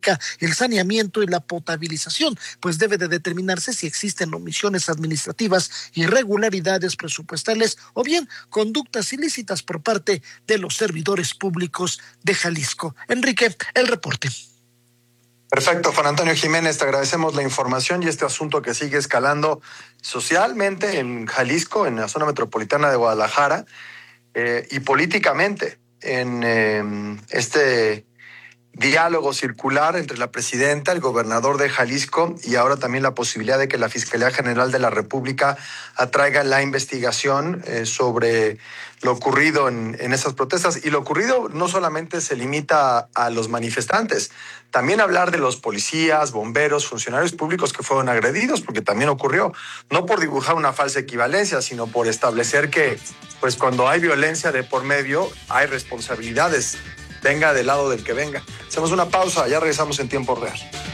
pública, el saneamiento y la potabilización, pues debe de determinarse si existen omisiones administrativas, irregularidades presupuestales o bien conductas ilícitas por parte de los servidores públicos de Jalisco. Enrique, el reporte. Perfecto, Juan Antonio Jiménez, te agradecemos la información y este asunto que sigue escalando socialmente en Jalisco, en la zona metropolitana de Guadalajara, y políticamente en este diálogo circular entre la presidenta, el gobernador de Jalisco y ahora también la posibilidad de que la Fiscalía General de la República atraiga la investigación sobre lo ocurrido en esas protestas. Y lo ocurrido no solamente se limita a los manifestantes, también hablar de los policías, bomberos, funcionarios públicos que fueron agredidos, porque también ocurrió, no por dibujar una falsa equivalencia, sino por establecer que pues cuando hay violencia de por medio hay responsabilidades, venga del lado del que venga. Hacemos una pausa, ya regresamos en tiempo real.